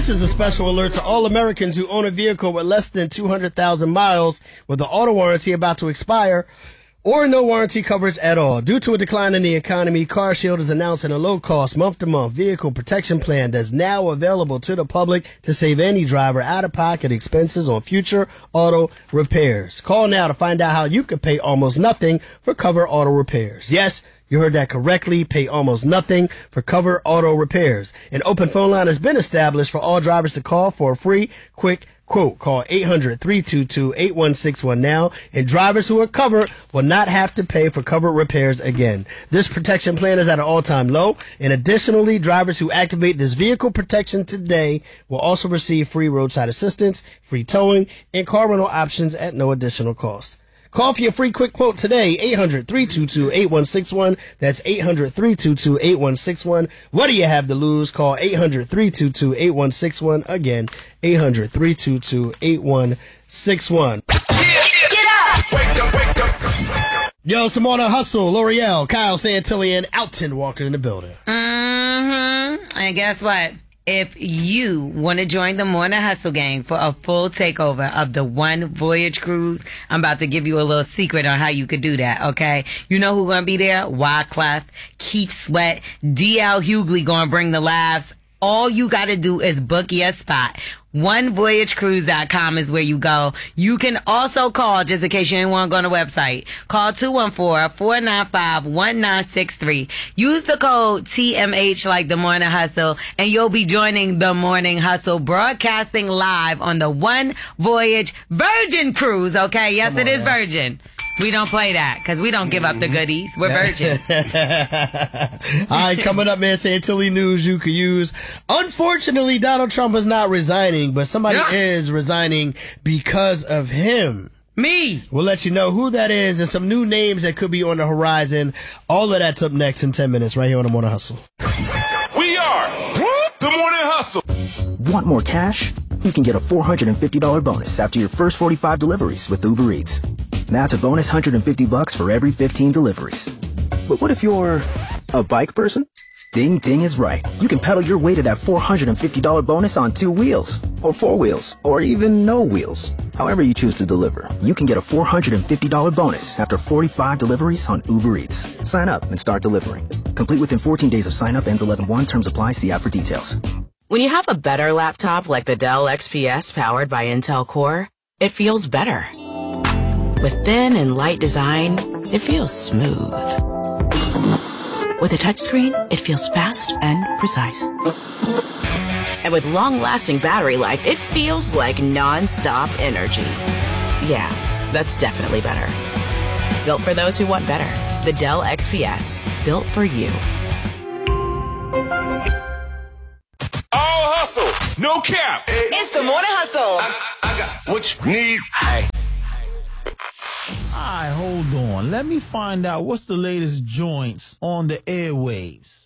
This is a special alert to all Americans who own a vehicle with less than 200,000 miles with the auto warranty about to expire or no warranty coverage at all. Due to a decline in the economy, CarShield is announcing a low-cost, month-to-month vehicle protection plan that's now available to the public to save any driver out-of-pocket expenses on future auto repairs. Call now to find out how you could pay almost nothing for covered auto repairs. Yes, you heard that correctly. Pay almost nothing for covered auto repairs. An open phone line has been established for all drivers to call for a free, quick quote. Call 800-322-8161 now, and drivers who are covered will not have to pay for covered repairs again. This protection plan is at an all-time low, and additionally, drivers who activate this vehicle protection today will also receive free roadside assistance, free towing, and car rental options at no additional cost. Call for your free quick quote today, 800-322-8161. That's 800-322-8161. What do you have to lose? Call 800-322-8161. Again, 800-322-8161. Get up! Wake up, wake up. Yo, it's the Morning Hustle. L'Oreal, Kyle Santillan, Alton Walker in the building. And guess what? If you want to join the Morning Hustle gang for a full takeover of the One Voyage Cruise, I'm about to give you a little secret on how you could do that, okay? You know who's going to be there? Wyclef, Keith Sweat, D.L. Hughley going to bring the laughs. All you got to do is book your spot. OneVoyageCruise.com is where you go. You can also call, just in case you didn't want to go on the website, call 214-495-1963. Use the code TMH like the Morning Hustle, and you'll be joining the Morning Hustle broadcasting live on the One Voyage Virgin Cruise, okay? Yes, it is Virgin. We don't play that because we don't give up the goodies. We're virgins. All right, coming up, man, Santilli news you could use. Unfortunately, Donald Trump is not resigning, but somebody is resigning because of him. Me. We'll let you know who that is and some new names that could be on the horizon. All of that's up next in 10 minutes right here on The Morning Hustle. We are The Morning Hustle. Want more cash? You can get a $450 bonus after your first 45 deliveries with Uber Eats. That's a bonus $150 for every 15 deliveries. But what if you're a bike person? Ding Ding is right. You can pedal your way to that $450 bonus on 2 wheels, or 4 wheels, or even no wheels. However you choose to deliver, you can get a $450 bonus after 45 deliveries on Uber Eats. Sign up and start delivering. Complete within 14 days of sign up. Ends 11/1. Terms apply. See app for details. When you have a better laptop like the Dell XPS powered by Intel Core, it feels better. With thin and light design, it feels smooth. With a touchscreen, it feels fast and precise. And with long-lasting battery life, it feels like non-stop energy. Yeah, that's definitely better. Built for those who want better. The Dell XPS. Built for you. All hustle, no cap. It's the Morning Hustle. I got what you need. Hey. All right, hold on. Let me find out what's the latest joints on the airwaves.